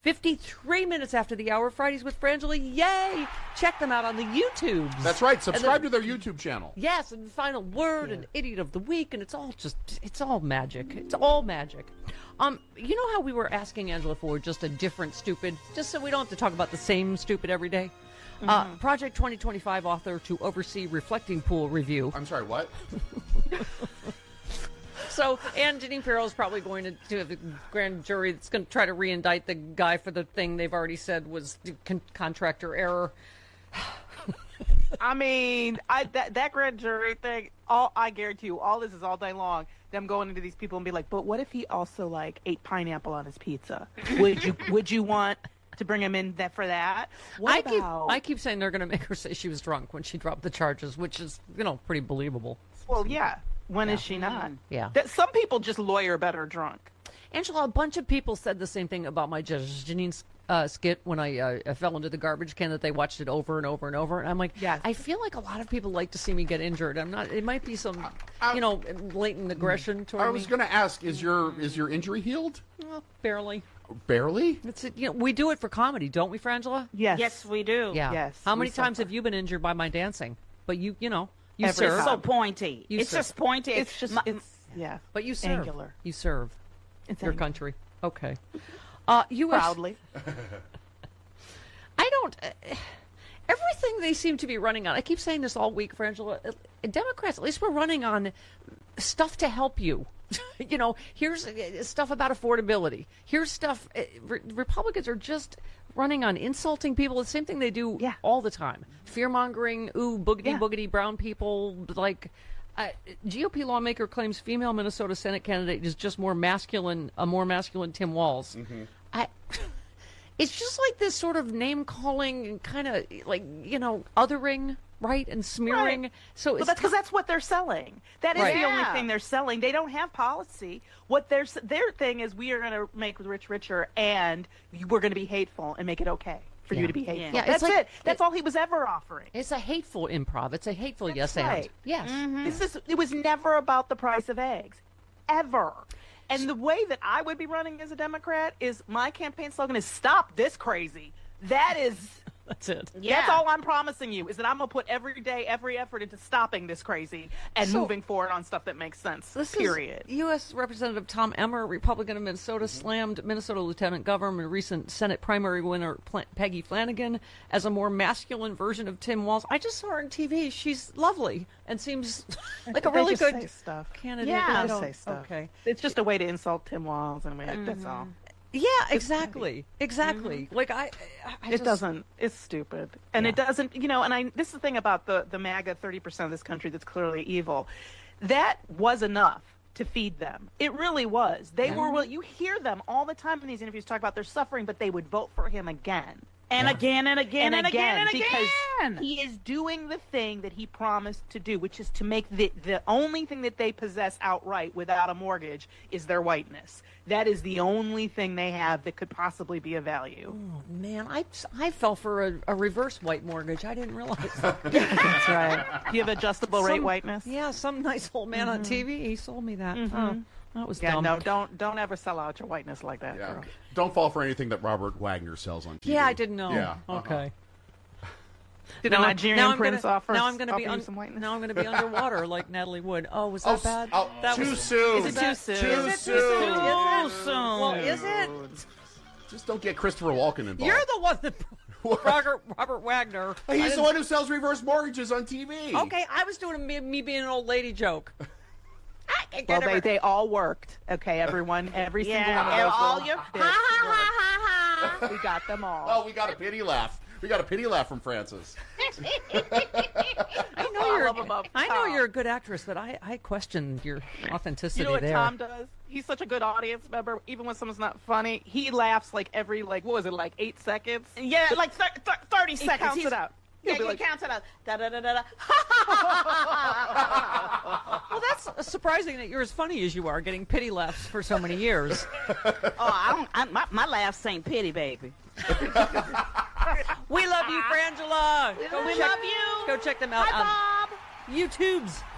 53 minutes after the hour, Fridays with Frangela. Yay! Check them out on the YouTubes. That's right. Subscribe to their YouTube channel. Yes, and the final word and Idiot of the Week, and it's all magic. It's all magic. You know how we were asking Angela for just a different stupid, just so we don't have to talk about the same stupid every day? Project 2025 author to oversee reflecting pool review. I'm sorry, what? So, and Janine Farrell is probably going to have a grand jury that's going to try to re-indict the guy for the thing they've already said was contractor error. I mean, that grand jury thing, I guarantee you, all this is all day long. Them going into these people and be like, but what if he also, like, ate pineapple on his pizza? Would you want to bring him in for that? I keep saying they're going to make her say she was drunk when she dropped the charges, which is, pretty believable. Well, yeah. When is she not? Yeah. Some people just lawyer better drunk. Angela, a bunch of people said the same thing about my Janine's skit when I fell into the garbage can, that they watched it over and over and over. And I'm like, yes. I feel like a lot of people like to see me get injured. I'm not. It might be some, latent aggression toward me. I was going to ask, is your injury healed? Well, barely. Barely? It's we do it for comedy, don't we, Frangela? Yes. Yes, we do. Yeah. Yes. How many times have you been injured by my dancing? But you It's serve. so pointy. It's just pointy. It's just, yeah. But you serve. Angular. You serve It's your angular. country. Okay. U.S. Proudly. I don't. Everything they seem to be running on. I keep saying this all week, Frangela. Democrats, at least we're running on stuff to help you. Here's stuff about affordability. Here's stuff. Republicans are just running on insulting people. The same thing they do all the time. Fear-mongering, boogity brown people. Like, GOP lawmaker claims female Minnesota Senate candidate is just a more masculine Tim Walz. Mm-hmm. It's just like this sort of name-calling and kind of othering, right, and smearing. Right. So that's because that's what they're selling. That is Right. the only thing they're selling. They don't have policy. What their thing is, we are going to make the rich richer, and we're going to be hateful and make it okay for you to be hateful. Yeah, That's it. That's all he was ever offering. It's a hateful improv. It's a hateful That's yes right. and. Yes. Mm-hmm. It was never about the price of eggs, ever. And the way that I would be running as a Democrat is my campaign slogan is "Stop this crazy." That is. That's it. Yeah. That's all I'm promising you, is that I'm going to put every day, every effort into stopping this crazy and moving forward on stuff that makes sense, period. U.S. Representative Tom Emmer, Republican of Minnesota, slammed Minnesota Lieutenant Governor and recent Senate primary winner Peggy Flanagan as a more masculine version of Tim Walz. I just saw her on TV. She's lovely and seems like a really good candidate. Yeah, They say stuff. Okay. It's just a way to insult Tim Walz, and that's all. Yeah, exactly. Exactly. Like it doesn't. It's stupid, and it doesn't. And this is the thing about the MAGA 30% of this country that's clearly evil. That was enough to feed them. It really was. They were. Well, you hear them all the time in these interviews talk about their suffering, but they would vote for him again. And again and again and again and because again. he is doing the thing that he promised to do, which is to make the only thing that they possess outright without a mortgage is their whiteness. That is the only thing they have that could possibly be of value. Oh, man, I fell for a reverse white mortgage. I didn't realize that. That's right. You have adjustable rate whiteness? Yeah, some nice old man on TV, he sold me that. Oh, that was dumb. No, don't ever sell out your whiteness like that, girl. Don't fall for anything that Robert Wagner sells on TV. Yeah, I didn't know. Yeah. Okay. Did a Nigerian prince offer Now I'm going to be you some whiteness? Now I'm going to be underwater like Natalie Wood. Oh, was that bad? That too was, soon. Is it too soon? Too soon. Too soon. Well, is it? Just don't get Christopher Walken involved. You're the one that Robert Wagner. He's the one who sells reverse mortgages on TV. Okay, I was doing me being an old lady joke. Well, they all worked. Okay, everyone, every single one of those. all little your bits worked. We got them all. Oh, we got a pity laugh. We got a pity laugh from Francis. I know you're a good actress, but I question your authenticity. You know what there. Tom does? He's such a good audience member. Even when someone's not funny, he laughs every 8 seconds? Yeah, 30 He seconds. counts it out. Yeah, He'll be he counts it out. Da da da da da. Well, that's surprising that you're as funny as you are, getting pity laughs for so many years. My laughs ain't pity, baby. We love you, Frangela. We love you. Go check them out Hi, on Bob. YouTube's